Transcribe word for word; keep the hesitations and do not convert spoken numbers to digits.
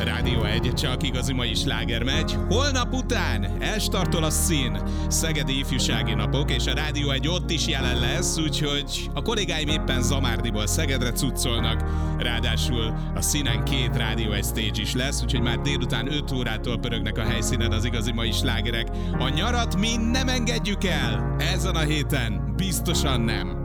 Rádió egy, csak igazi mai sláger megy. Holnap után elstartol a szín, Szegedi Ifjúsági Napok, és a Rádió egy ott is jelen lesz, úgyhogy a kollégáim éppen Zamárdiból Szegedre cuccolnak. Ráadásul a színen két Rádió egy stage is lesz, úgyhogy már délután öt órától pörögnek a helyszínen az igazi mai slágerek. A nyarat mi nem engedjük el! Ezen a héten biztosan nem!